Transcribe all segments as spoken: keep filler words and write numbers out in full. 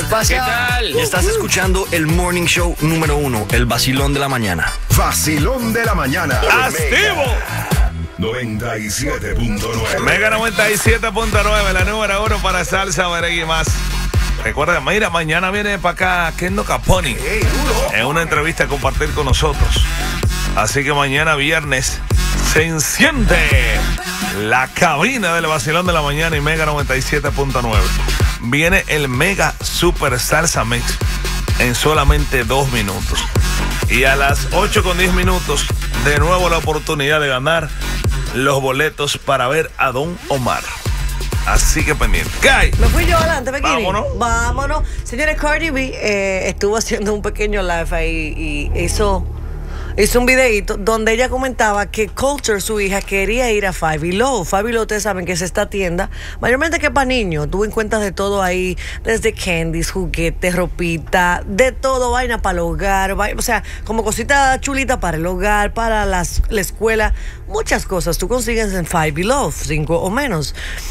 pasa? ¿Qué tal? Y estás escuchando el Morning Show número uno, el vacilón de la mañana. Vacilón de la mañana. ¡Activo! noventa y siete punto nueve. Mega noventa y siete punto nueve, la número uno para salsa, merengue y más. Recuerda, mira, mañana viene para acá Kendo Caponi en una entrevista a compartir con nosotros. Así que mañana viernes se enciende la cabina del vacilón de la mañana y Mega noventa y siete punto nueve. Viene el Mega Super Salsa Mix en solamente dos minutos. Y a las ocho con diez minutos, de nuevo la oportunidad de ganar los boletos para ver a Don Omar. Así que pendiente. ¿Qué hay? Me fui yo adelante, Pequini. Vámonos. Vámonos. Señores, Cardi B eh, estuvo haciendo un pequeño live ahí y hizo, hizo un videíto donde ella comentaba que Culture, su hija, quería ir a Five Below. Five Below, ustedes saben que es esta tienda, mayormente que para niños. Tú encuentras de todo ahí, desde candies, juguetes, ropita, de todo, vaina para el hogar, vaina, o sea, como cosita chulita para el hogar, para las, la escuela, muchas cosas. Tú consigues en Five Below, cinco o menos.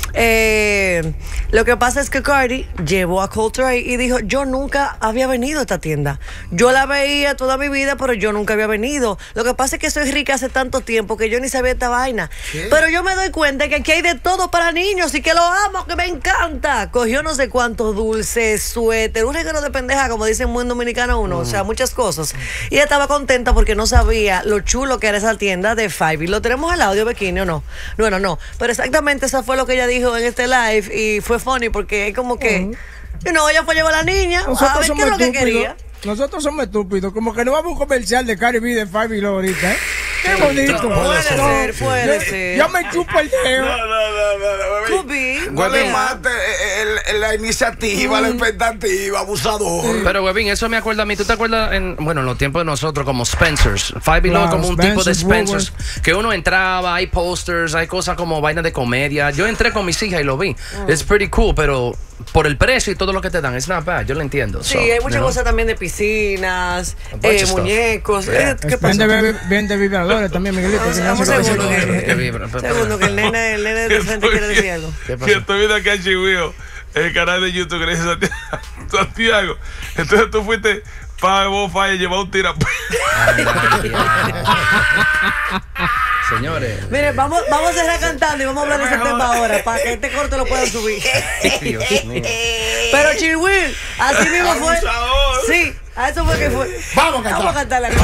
Eh, lo que pasa es que Cardi llevó a Culture ahí y dijo, yo nunca había venido a esta tienda. Yo la veía toda mi vida, pero yo nunca había venido. Lo que pasa es que soy rica hace tanto tiempo que yo ni sabía esta vaina. ¿Qué? Pero yo me doy cuenta que aquí hay de todo para niños y que lo amo, que me encanta. Cogió no sé cuántos dulces, suéter, un regalo de pendeja, como dicen muy dominicano uno, mm. o sea, muchas cosas. Y ella estaba contenta porque no sabía lo chulo que era esa tienda de Five Below. ¿Tenemos el audio, Bequini, o no? Bueno, no. Pero exactamente eso fue lo que ella dijo en este live y fue funny porque es como que, uh-huh. you know, ella fue a llevar a la niña Nosotros a ver qué es lo que quería. Nosotros somos estúpidos, como que no vamos a un comercial de Cardi B de Five Below ahorita, ¿eh? Qué bonito. Puede ser, puede ser. Yo me chupo el dedo. No, no, no, no, no. Could be. No le mate el, el, la iniciativa, mm. la expectativa, abusador. Pero, Webin, eso me acuerda a mí. ¿Tú te acuerdas, en, bueno, en los tiempos de nosotros, como Spencer's? Five Below claro, como un Spencer's, tipo de Spencer's. Woolworth. Que uno entraba, hay posters, hay cosas como vainas de comedia. Yo entré con mis hijas y lo vi. Mm. It's pretty cool, pero por el precio y todo lo que te dan, it's not bad. Yo lo entiendo. Sí, so, hay muchas you know? cosas también de piscinas, eh, muñecos. Yeah. Eh, ¿Qué pasa? Vende vibradores también, Miguelito. Vamos a segundo que, segundo que el nene, el nene de frente quiere decir algo. Que estoy viendo acá en Chihuahua, el canal de YouTube que le dice Santiago. Entonces tú fuiste para vos, para llevar un tira. Señores. Mire, vamos, vamos a cerrar cantando y vamos a hablar de ese tema ahora para que este corte lo puedan subir. Dios mío. Pero Chihuahua, así mismo fue. Sí, a eso fue que fue. Vamos a cantar. Vamos a cantar la